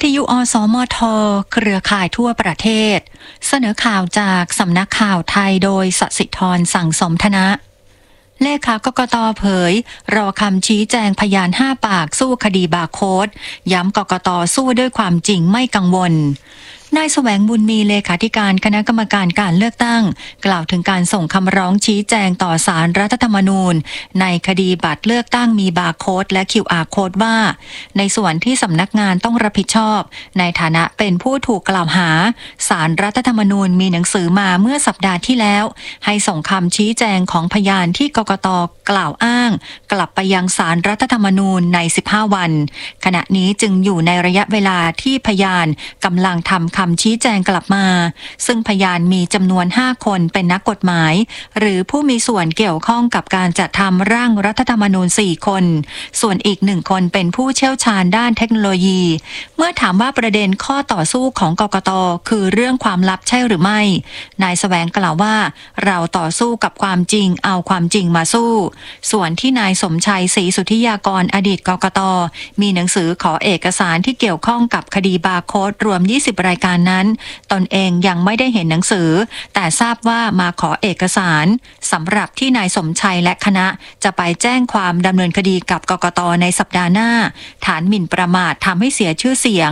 ทยุอสมทเครือข่ายทั่วประเทศเสนอข่าวจากสำนักข่าวไทยโดยสศิธรสั่งสมธนะเลขากกต.เผยรอคำชี้แจงพยาน5 ปากสู้คดีบาร์โค้ดย้ำกกต.สู้ด้วยความจริงไม่กังวลนายแสวงบุญมีเลขาธิการคณะกรรมการการเลือกตั้งกล่าวถึงการส่งคำร้องชี้แจงต่อศาลรัฐธรรมนูญในคดีบัตรเลือกตั้งมีบาร์โค้ดและ QR โค้ดว่าในส่วนที่สำนักงานต้องรับผิดชอบในฐานะเป็นผู้ถูกกล่าวหาศาลรัฐธรรมนูญมีหนังสือมาเมื่อสัปดาห์ที่แล้วให้ส่งคำชี้แจงของพยานที่กกต.กล่าวอ้างกลับไปยังศาลรัฐธรรมนูญใน15 วันขณะนี้จึงอยู่ในระยะเวลาที่พยานกำลังทำคำชี้แจงกลับมาซึ่งพยานมีจำนวน5 คนเป็นนักกฎหมายหรือผู้มีส่วนเกี่ยวข้องกับการจัดทำร่างรัฐธรรมนูญ4 คนส่วนอีก1 คนเป็นผู้เชี่ยวชาญด้านเทคโนโลยีเมื่อถามว่าประเด็นข้อต่อสู้ของกกต.คือเรื่องความลับใช่หรือไม่นายแสวงกล่าวว่าเราต่อสู้กับความจริงเอาความจริงมาสู้ส่วนที่นายสมชัยศรีสุทธิยากรอดีตกกต.มีหนังสือขอเอกสารที่เกี่ยวข้องกับคดีบาร์โค้ดรวม20 รายการนั้นตนเองยังไม่ได้เห็นหนังสือแต่ทราบว่ามาขอเอกสารสำหรับที่นายสมชัยและคณะจะไปแจ้งความดำเนินคดีกับกกต.ในสัปดาห์หน้าฐานหมิ่นประมาททำให้เสียชื่อเสียง